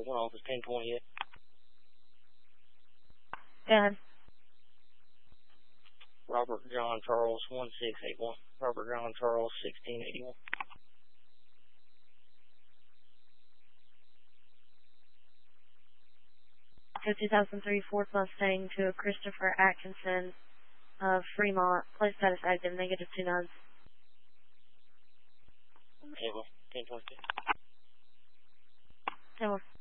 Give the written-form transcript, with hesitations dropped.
1 office 1028. Go ahead. Robert John Charles 1681. Robert John Charles 1681. To 2003 Ford Mustang to Christopher Atkinson of Fremont. Plate status active, negative 29. Table 1022. Table.